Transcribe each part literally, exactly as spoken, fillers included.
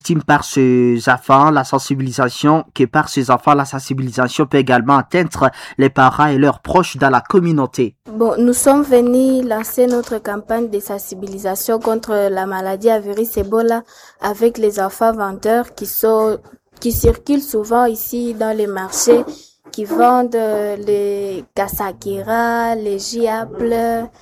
estime par ces enfants la sensibilisation que par ces enfants la sensibilisation peut également atteindre les parents et leurs proches dans la communauté. Bon, nous sommes venus lancer notre campagne de sensibilisation contre la maladie à virus Ebola avec les enfants vendeurs qui sont qui circulent souvent ici dans les marchés, qui vendent les Kasakira, les Giaples,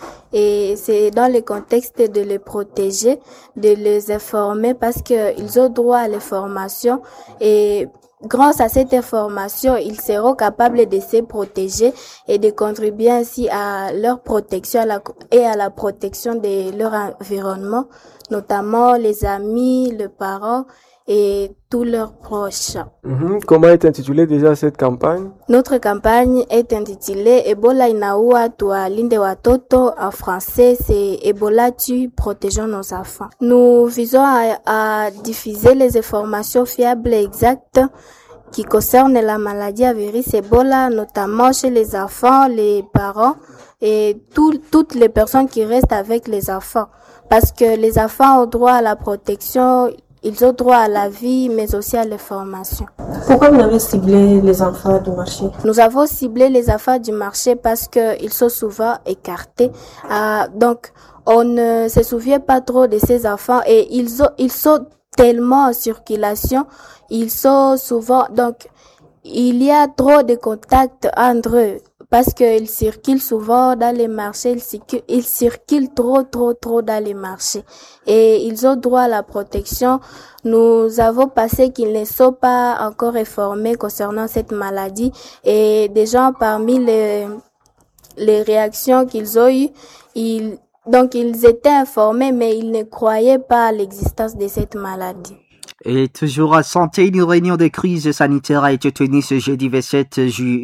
et c'est dans le contexte de les protéger, de les informer parce qu'ils ont droit à l'information et grâce à cette information, ils seront capables de se protéger et de contribuer ainsi à leur protection et à la protection de leur environnement, notamment les amis, les parents et tous leurs proches. Mm-hmm. Comment est intitulée déjà cette campagne? Notre campagne est intitulée Ebola inaua tuwalinde watoto. En français, c'est Ebola tue, protégeons nos enfants. Nous visons à, à diffuser les informations fiables et exactes qui concernent la maladie à virus Ebola, notamment chez les enfants, les parents et tout, toutes les personnes qui restent avec les enfants. Parce que les enfants ont droit à la protection, ils ont droit à la vie, mais aussi à l'information. Pourquoi vous avez ciblé les enfants du marché? Nous avons ciblé les enfants du marché parce que ils sont souvent écartés. Euh, donc, on ne se souvient pas trop de ces enfants et ils ont, ils sont tellement en circulation. Ils sont souvent, donc, il y a trop de contacts entre eux. Parce qu'ils circulent souvent dans les marchés, ils circulent, ils circulent trop, trop, trop dans les marchés. Et ils ont droit à la protection. Nous avons pensé qu'ils ne sont pas encore informés concernant cette maladie. Et des gens parmi les, les réactions qu'ils ont eues, ils, donc ils étaient informés, mais ils ne croyaient pas à l'existence de cette maladie. Et toujours à santé, une réunion de crise sanitaire a été tenue ce jeudi vingt-sept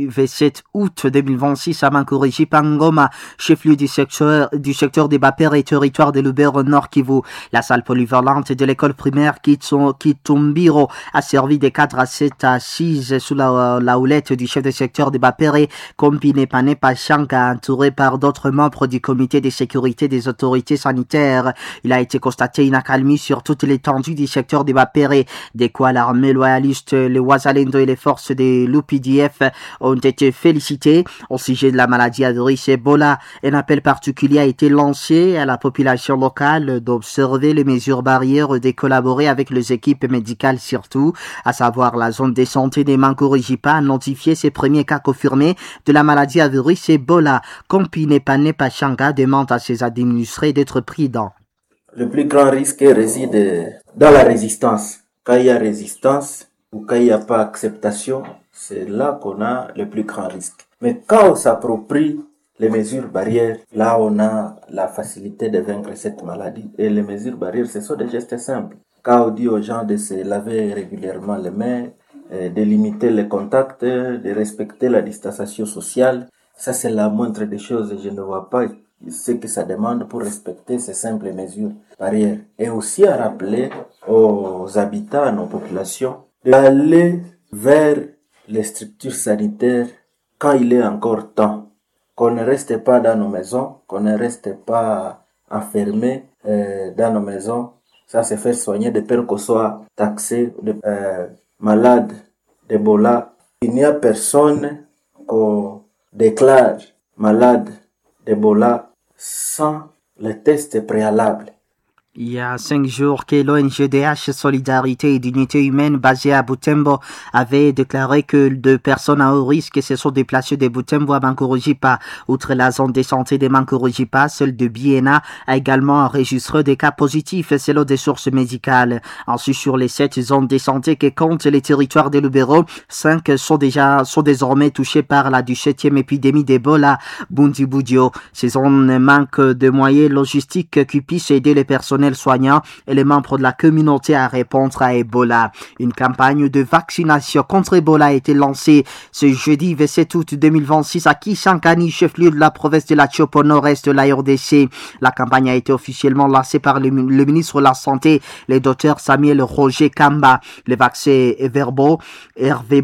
août deux mille vingt-six à Mankouriji Pangoma, chef-lieu du secteur, du secteur des Bapere et territoire de Lubero Nord Kivu. La salle polyvalente de l'école primaire Kitumbiro a servi de cadre à sept assises sous la, la houlette du chef de secteur des Bapere, Kompine Pane Pachanga, entouré par d'autres membres du comité de sécurité des autorités sanitaires. Il a été constaté une accalmie sur toute l'étendue du secteur des Bapere, de quoi l'armée loyaliste, les Wazalendo et les forces de l'U P D F ont été félicités. Au sujet de la maladie à virus Ebola, un appel particulier a été lancé à la population locale d'observer les mesures barrières, de collaborer avec les équipes médicales surtout, à savoir la zone de santé des Mankourijipa a notifié ses premiers cas confirmés de la maladie à virus Ebola. Kompine Pane Pachanga demande à ses administrés d'être prudents. Le plus grand risque réside dans la résistance. Quand il y a résistance ou quand il n'y a pas acceptation, c'est là qu'on a le plus grand risque. Mais quand on s'approprie les mesures barrières, là on a la facilité de vaincre cette maladie. Et les mesures barrières, ce sont des gestes simples. Quand on dit aux gens de se laver régulièrement les mains, de limiter les contacts, de respecter la distanciation sociale, ça c'est la moindre des choses. Je ne vois pas ce que ça demande pour respecter ces simples mesures barrières. Et aussi à rappeler aux habitants, à nos populations, d'aller vers les structures sanitaires quand il est encore temps. Qu'on ne reste pas dans nos maisons, qu'on ne reste pas enfermé euh, dans nos maisons. Ça, c'est faire soigner de peur qu'on soit taxé de euh, malade d'Ebola. Il n'y a personne qu'on déclare malade d'Ebola sans le test préalable. Il y a cinq jours que l'O N G D H Solidarité et Dignité Humaine basée à Butembo avait déclaré que deux personnes à haut risque se sont déplacées de Butembo à Mankourjipa. Outre la zone de santé de Mankourjipa, celle de Biena a également enregistré des cas positifs selon des sources médicales. Ensuite, sur les sept zones de santé que comptent les territoires de Lubero, cinq sont déjà, sont désormais touchées par la dix-septième épidémie d'Ebola, Bundibudio. Ces zones manquent de moyens logistiques qui puissent aider les personnels soignants et les membres de la communauté à répondre à Ebola. Une campagne de vaccination contre Ebola a été lancée ce jeudi vingt-sept août deux mille vingt-six à Kisangani, chef-lieu de la province de la Tchopo nord-est de la R D C. La campagne a été officiellement lancée par le, le ministre de la Santé, le docteur Samuel Roger Kamba. Les vaccins Everbo, Hervebo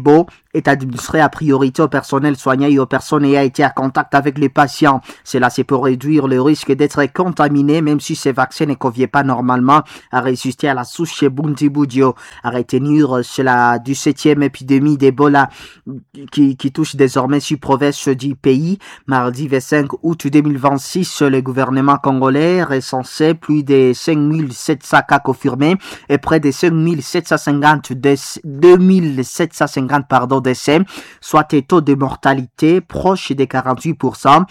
est administré à priorité au personnel soignant et aux personnes ayant été en contact avec les patients. Cela, c'est pour réduire le risque d'être contaminé, même si ces vaccins ne conviennent pas normalement à résister à la souche Bundibugyo. À retenir, c'est la dix-septième épidémie d'Ebola qui, qui touche désormais six provinces du pays. Mardi vingt-cinq août deux mille vingt-six, le gouvernement congolais recensait plus de cinq mille sept cents cas confirmés et près de cinq mille sept cent cinquante décès, deux mille sept cent cinquante pardon, décès, soit un taux de mortalité proche des quarante-huit pour cent.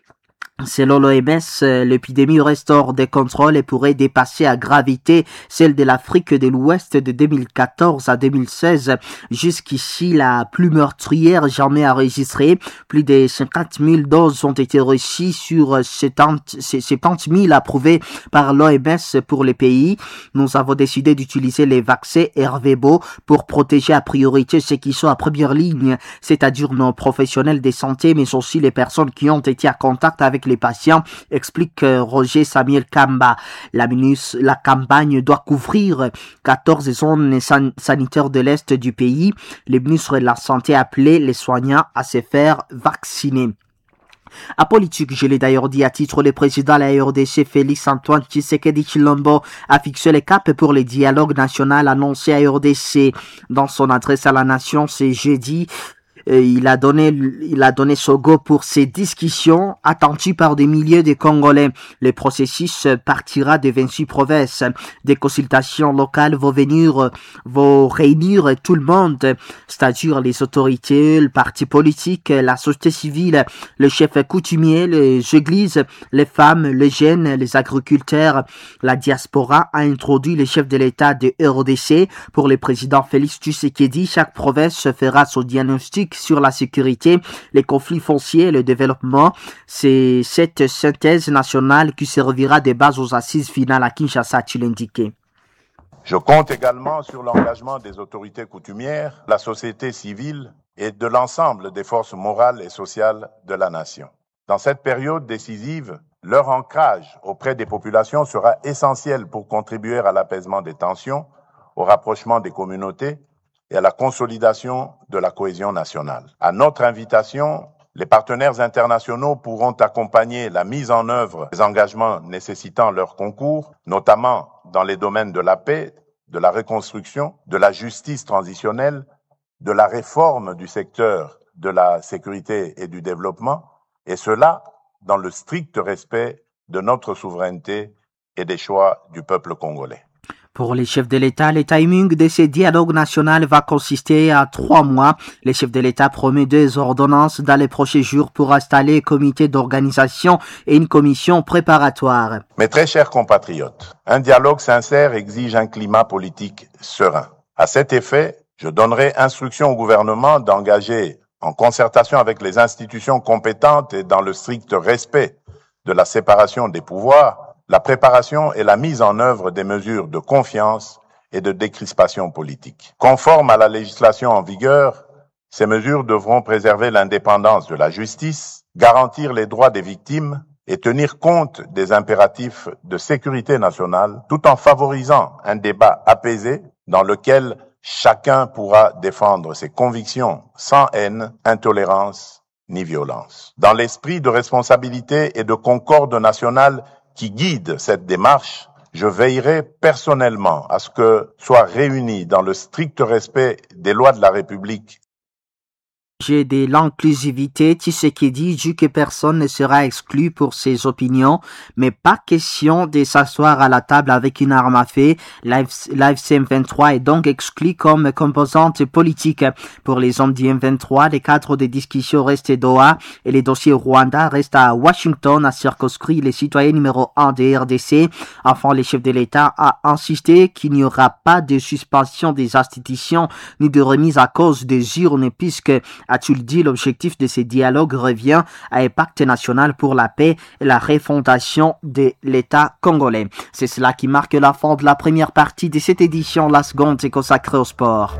Selon l'O M S, l'épidémie reste hors de contrôle et pourrait dépasser à gravité celle de l'Afrique de l'Ouest de deux mille quatorze à deux mille seize. Jusqu'ici, la plus meurtrière jamais enregistrée. Plus de cinquante mille doses ont été reçues sur soixante mille approuvées par l'O M S pour les pays. Nous avons décidé d'utiliser les vaccins Hervébo pour protéger à priorité ceux qui sont à première ligne, c'est-à-dire nos professionnels de santé, mais aussi les personnes qui ont été en contact avec les patients, explique Roger Samuel Kamba. La, minus, la campagne doit couvrir quatorze zones san- sanitaires de l'Est du pays. Le ministre de la Santé a appelé les soignants à se faire vacciner. À politique, je l'ai d'ailleurs dit à titre, le président de la R D C, Félix Antoine Tshisekedi Tshilombo, a fixé le cap pour le dialogue national annoncé à R D C. Dans son adresse à la nation, c'est jeudi. Il a donné, il a donné son go pour ces discussions attendues par des milliers de Congolais. Le processus partira de vingt-six provinces. Des consultations locales vont venir, vont réunir tout le monde, c'est-à-dire les autorités, le parti politique, la société civile, le chef coutumier, les églises, les femmes, les jeunes, les agriculteurs. La diaspora a introduit le chef de l'État de R D C. Pour le président Félix Tshisekedi, chaque province fera son diagnostic sur la sécurité, les conflits fonciers et le développement. C'est cette synthèse nationale qui servira de base aux assises finales à Kinshasa, a-t-il indiqué. Je compte également sur l'engagement des autorités coutumières, la société civile et de l'ensemble des forces morales et sociales de la nation. Dans cette période décisive, leur ancrage auprès des populations sera essentiel pour contribuer à l'apaisement des tensions, au rapprochement des communautés et à la consolidation de la cohésion nationale. À notre invitation, les partenaires internationaux pourront accompagner la mise en œuvre des engagements nécessitant leur concours, notamment dans les domaines de la paix, de la reconstruction, de la justice transitionnelle, de la réforme du secteur de la sécurité et du développement, et cela dans le strict respect de notre souveraineté et des choix du peuple congolais. Pour les chefs de l'État, le timing de ce dialogue national va consister à trois mois. Le chef de l'État promet deux ordonnances dans les prochains jours pour installer un comité d'organisation et une commission préparatoire. Mes très chers compatriotes, un dialogue sincère exige un climat politique serein. À cet effet, je donnerai instruction au gouvernement d'engager, en concertation avec les institutions compétentes et dans le strict respect de la séparation des pouvoirs, la préparation et la mise en œuvre des mesures de confiance et de décrispation politique. Conformes à la législation en vigueur, ces mesures devront préserver l'indépendance de la justice, garantir les droits des victimes et tenir compte des impératifs de sécurité nationale, tout en favorisant un débat apaisé dans lequel chacun pourra défendre ses convictions sans haine, intolérance ni violence. Dans l'esprit de responsabilité et de concorde nationale qui guide cette démarche, je veillerai personnellement à ce que soient réunis dans le strict respect des lois de la République de l'inclusivité, Tshisekedi dit que personne ne sera exclu pour ses opinions, mais pas question de s'asseoir à la table avec une arme à feu. L'A F C M vingt-trois est donc exclu comme composante politique. Pour les hommes du M vingt-trois, les cadres de discussion restent à Doha et les dossiers Rwanda restent à Washington, a circonscrit les citoyens numéro un de R D C. Enfin, le chef de l'État a insisté qu'il n'y aura pas de suspension des institutions ni de remise à cause des urnes puisque, a-t-il dit, l'objectif de ces dialogues revient à un pacte national pour la paix et la refondation de l'État congolais. C'est cela qui marque la fin de la première partie de cette édition. La seconde est consacrée au sport.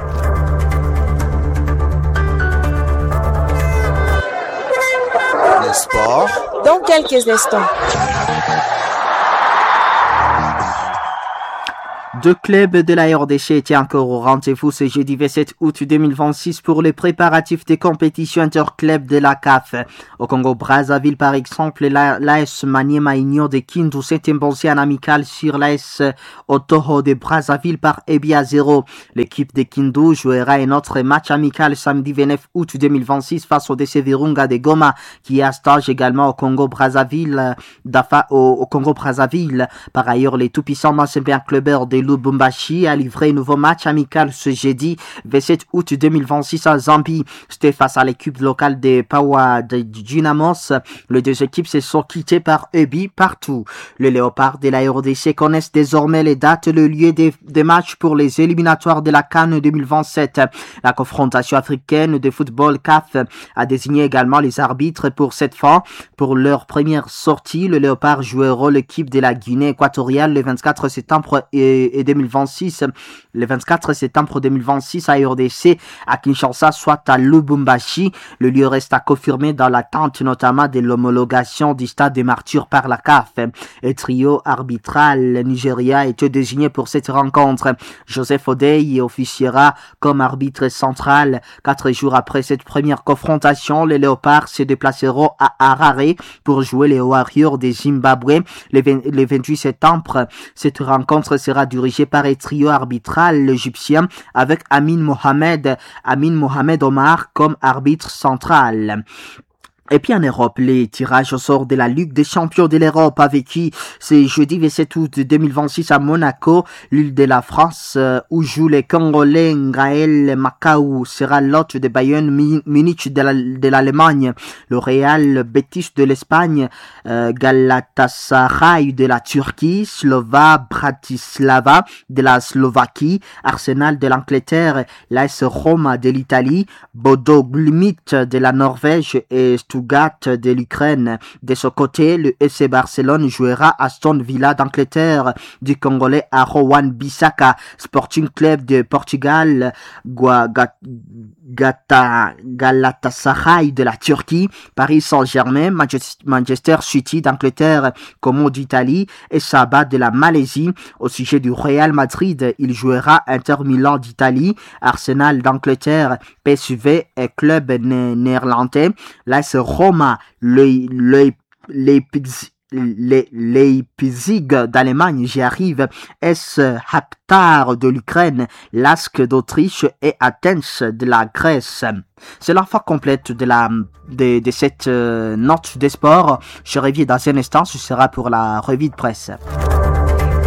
Le sport dans quelques instants. Deux clubs de la R D C étaient encore au rendez-vous ce jeudi vingt-sept août deux mille vingt-six pour les préparatifs des compétitions interclubs de la C A F. Au Congo-Brazzaville, par exemple, l'A S Maniema Union de Kindu s'est imposé en amical sur l'A S Otoho de Brazzaville par un but à zéro. L'équipe de Kindu jouera un autre match amical samedi vingt-neuf août deux mille vingt-six face au D C Virunga de Goma, qui est à stage également au Congo-Brazzaville. Au, au Congo-Brazzaville. Par ailleurs, les tout-puissants Massembien Clubbers de Lubumbashi a livré un nouveau match amical ce jeudi vingt-sept août deux mille vingt-six à Zambie. C'était face à l'équipe locale des Pawa de Dynamos. Les deux équipes se sont quittées par un but partout. Les Léopards de la R D C connaissent désormais les dates et le lieu des, des matchs pour les éliminatoires de la CAN deux mille vingt-sept. La confrontation africaine de football C A F a désigné également les arbitres pour cette fin. Pour leur première sortie, le Léopard jouera l'équipe de la Guinée équatoriale le vingt-quatre septembre et, et deux mille vingt-six. Le vingt-quatre septembre deux mille vingt-six à R D C, à Kinshasa, soit à Lubumbashi. Le lieu reste à confirmer dans l'attente notamment de l'homologation du stade des martyrs par la C A F. Le trio arbitral Nigeria a été désigné pour cette rencontre. Joseph Odey officiera comme arbitre central. Quatre jours après cette première confrontation, les Léopards se déplaceront à Harare pour jouer les Warriors des Zimbabwe le, vingt, le vingt-huit septembre. Cette rencontre sera dirigée par un trio arbitral égyptien avec Amin Mohamed, Amin Mohamed Omar comme arbitre central. Et puis en Europe, les tirages au sort de la Ligue des champions de l'Europe avec qui c'est jeudi vingt-sept août deux mille vingt-six à Monaco, l'île de la France, euh, où joue les Congolais. Ngaël Macau sera l'hôte de Bayern Munich de, la, de l'Allemagne, le Real Betis de l'Espagne, euh, Galatasaray de la Turquie, Slova Bratislava de la Slovaquie, Arsenal de l'Angleterre, l'A S Roma de l'Italie, Bodo Glimt de la Norvège et Stuttgart de l'Ukraine. De ce côté, le F C Barcelone jouera à Aston Villa d'Angleterre, du Congolais à Rowan Bissaka, Sporting Club de Portugal, Gata, Galatasaray de la Turquie, Paris Saint-Germain, Manchester City d'Angleterre, Como d'Italie et Sabah de la Malaisie. Au sujet du Real Madrid, il jouera Inter Milan d'Italie, Arsenal d'Angleterre, P S V et club néerlandais, l'A S Roma, Leipzig d'Allemagne, j'y arrive, S Shakhtar de l'Ukraine, Lask d'Autriche et Athens de la Grèce. C'est la fin complète de la de, de cette euh, note des sports. Je reviens dans un instant, ce sera pour la revue de presse.